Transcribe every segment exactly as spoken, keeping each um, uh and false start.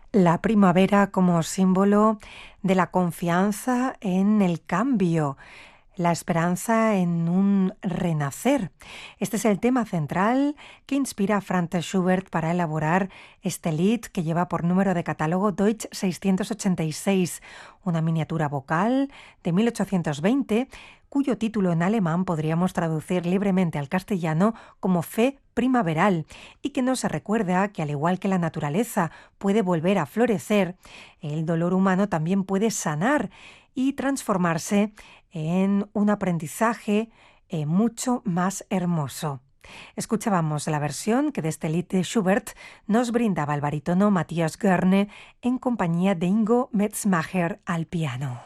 La primavera como símbolo de la confianza en el cambio, la esperanza en un renacer. Este es el tema central que inspira a Franz Schubert para elaborar este Lied que lleva por número de catálogo Deutsch seiscientos ochenta y seis, una miniatura vocal de mil ochocientos veinte, cuyo título en alemán podríamos traducir libremente al castellano como Fe primaveral, y que nos recuerda que al igual que la naturaleza puede volver a florecer, el dolor humano también puede sanar y transformarse en un aprendizaje eh, mucho más hermoso. Escuchábamos la versión que de este Lied de Schubert nos brindaba el barítono Matthias Goerne en compañía de Ingo Metzmacher al piano.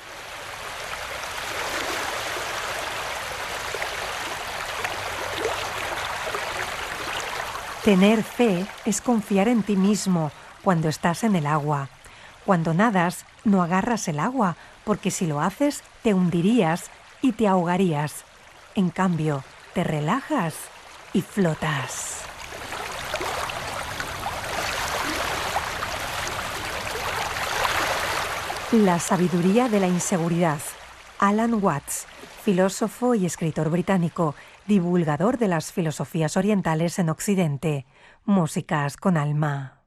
Tener fe es confiar en ti mismo cuando estás en el agua. Cuando nadas, no agarras el agua, porque si lo haces, te hundirías y te ahogarías. En cambio, te relajas y flotas. La sabiduría de la inseguridad. Alan Watts, filósofo y escritor británico, divulgador de las filosofías orientales en Occidente. Músicas con alma.